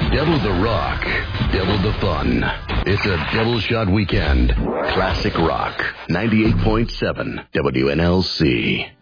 Double the rock, double the fun. It's a double shot weekend. Classic Rock, 98.7 WNLC.